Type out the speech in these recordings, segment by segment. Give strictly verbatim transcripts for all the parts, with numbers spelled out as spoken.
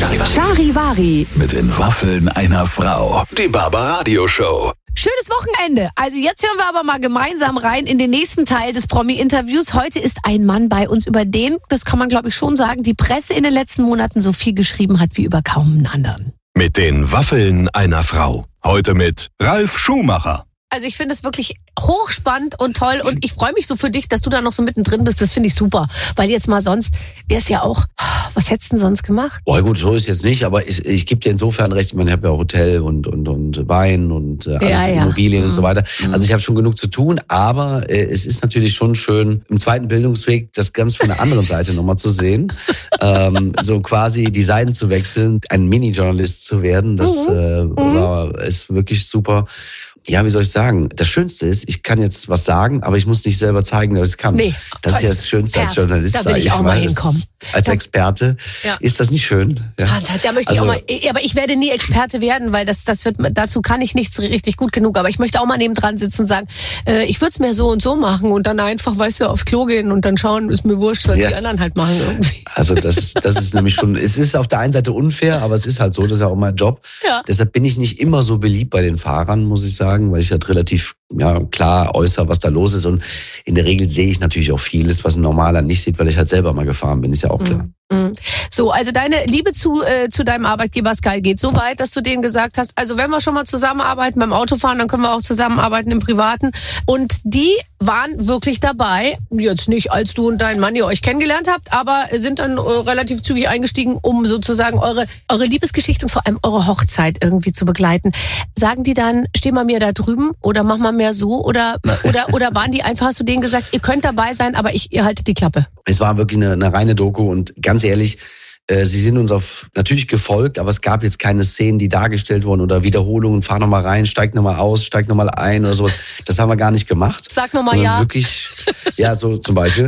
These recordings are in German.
Charivari. Charivari. Mit den Waffeln einer Frau. Die Barbaradio Show. Schönes Wochenende. Also jetzt hören wir aber mal gemeinsam rein in den nächsten Teil des Promi-Interviews. Heute ist ein Mann bei uns, über den, das kann man glaube ich schon sagen, die Presse in den letzten Monaten so viel geschrieben hat wie über kaum einen anderen. Mit den Waffeln einer Frau. Heute mit Ralf Schumacher. Also ich finde es wirklich hochspannend und toll und ich freue mich so für dich, dass du da noch so mittendrin bist. Das finde ich super, weil jetzt mal sonst wäre es ja auch, was hättest du denn sonst gemacht? Boah, gut, so ist jetzt nicht, aber ich, ich gebe dir insofern recht, ich meine, ich habe ja Hotel und, und, und Wein und äh, alles, Ja, ja. Immobilien Mhm. und so weiter. Also ich habe schon genug zu tun, aber äh, es ist natürlich schon schön, im zweiten Bildungsweg das ganz von der anderen Seite nochmal zu sehen. ähm, so quasi die Seiten zu wechseln, ein Mini-Journalist zu werden, das Mhm. äh, war, ist wirklich super. Ja, wie soll ich sagen? Das Schönste ist, ich kann jetzt was sagen, aber ich muss nicht selber zeigen, dass ich es kann. Nee, das ist ja das Schönste als Perf. Journalist. Da will sag ich auch mal Das hinkommen. ist- Als Da- Experte. Ja. Ist das nicht schön? Ja. Da möchte Also- ich auch mal, aber ich werde nie Experte werden, weil das, das wird, dazu kann ich nichts richtig gut genug. Aber ich möchte auch mal nebendran sitzen und sagen, äh, ich würde es mir so und so machen und dann einfach, weißt du, aufs Klo gehen und dann schauen, ist mir wurscht, sollen Ja. die anderen halt machen irgendwie. Also das ist, das ist nämlich schon, es ist auf der einen Seite unfair, aber es ist halt so, das ist ja auch mein Job. Ja. Deshalb bin ich nicht immer so beliebt bei den Fahrern, muss ich sagen, weil ich halt relativ ja, klar äußere, was da los ist. Und in der Regel sehe ich natürlich auch vieles, was ein Normaler nicht sieht, weil ich halt selber mal gefahren bin, ist ja auch klar. Mhm. So, also deine Liebe zu, äh, zu deinem Arbeitgeber Sky geht so weit, dass du denen gesagt hast, also wenn wir schon mal zusammenarbeiten beim Autofahren, dann können wir auch zusammenarbeiten im Privaten. Und die waren wirklich dabei, jetzt nicht, als du und dein Mann ihr euch kennengelernt habt, aber sind dann äh, relativ zügig eingestiegen, um sozusagen eure, eure Liebesgeschichte und vor allem eure Hochzeit irgendwie zu begleiten. Sagen die dann, steh mal mir da drüben oder mach mal mehr so oder, oder, oder waren die einfach, hast du denen gesagt, ihr könnt dabei sein, aber ich, ihr haltet die Klappe? Es war wirklich eine, eine reine Doku und ganz ehrlich, äh, sie sind uns auf natürlich gefolgt, aber es gab jetzt keine Szenen, die dargestellt wurden oder Wiederholungen, fahr nochmal rein, steig nochmal aus, steig nochmal ein oder sowas. Das haben wir gar nicht gemacht. Sag noch mal Sondern ja. Wirklich, ja, so zum Beispiel.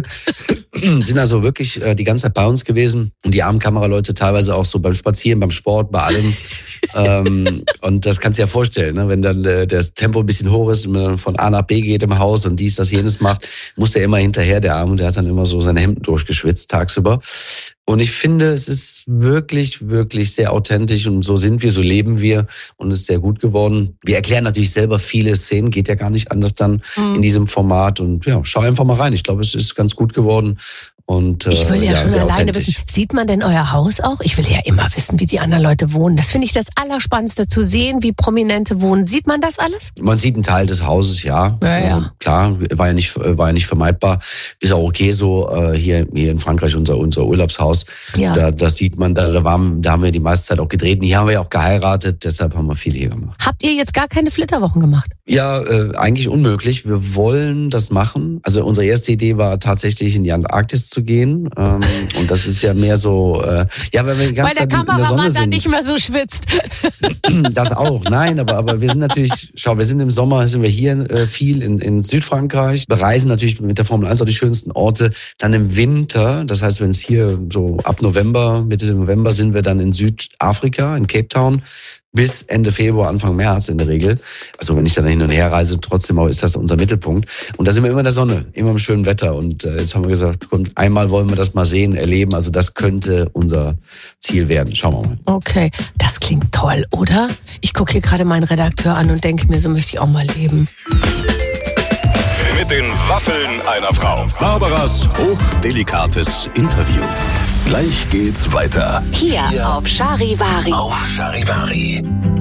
Sind also wirklich äh, die ganze Zeit bei uns gewesen und die armen Kameraleute teilweise auch so beim Spazieren, beim Sport, bei allem. ähm, und das kannst du dir ja vorstellen, ne? Wenn dann äh, das Tempo ein bisschen hoch ist und man von A nach B geht im Haus und dies, das, jenes macht, muss der immer hinterher, der Arme, der hat dann immer so seine Hemden durchgeschwitzt tagsüber. Und ich finde, es ist wirklich, wirklich sehr authentisch und so sind wir, so leben wir und es ist sehr gut geworden. Wir erklären natürlich selber viele Szenen, geht ja gar nicht anders dann Mhm. in diesem Format und ja, schau einfach mal rein. Ich glaube, es ist ganz gut geworden. Und, äh, Ich will ja, ja schon sehr alleine authentisch. wissen, sieht man denn euer Haus auch? Ich will ja immer wissen, wie die anderen Leute wohnen. Das finde ich das Allerspannendste, zu sehen, wie Prominente wohnen. Sieht man das alles? Man sieht einen Teil des Hauses, ja. Ja, ja. Äh, Klar, war ja nicht, war ja nicht vermeidbar. Ist auch okay so. Äh, hier, hier in Frankreich unser, unser Urlaubshaus. Ja. Da, das sieht man, da, da, waren, da haben wir die meiste Zeit auch gedreht. Und hier haben wir ja auch geheiratet, deshalb haben wir viel hier gemacht. Habt ihr jetzt gar keine Flitterwochen gemacht? Ja, äh, eigentlich unmöglich. Wir wollen das machen. Also unsere erste Idee war tatsächlich in die Antarktis zu gehen. Ähm, und das ist ja mehr so, äh, ja, weil wir die ganze Weil der Zeit in der Sonne Kameramann dann sind. nicht mehr so schwitzt. Das auch, nein, aber, aber wir sind natürlich, schau, wir sind im Sommer, sind wir hier äh, viel in, in Südfrankreich, bereisen natürlich mit der Formel eins auch die schönsten Orte. Dann im Winter, das heißt, wenn es hier so ab November, Mitte November sind wir dann in Südafrika, in Cape Town, bis Ende Februar, Anfang März in der Regel. Also wenn ich dann hin und her reise, trotzdem auch ist das unser Mittelpunkt. Und da sind wir immer in der Sonne, immer im schönen Wetter. Und äh, jetzt haben wir gesagt, komm, einmal wollen wir das mal sehen, erleben. Also das könnte unser Ziel werden. Schauen wir mal. Okay, das klingt toll, oder? Ich gucke hier gerade meinen Redakteur an und denke mir, so möchte ich auch mal leben. Mit den Waffeln einer Frau. Barbaras hochdelikates Interview. Gleich geht's weiter. Hier auf Charivari. Auf Charivari.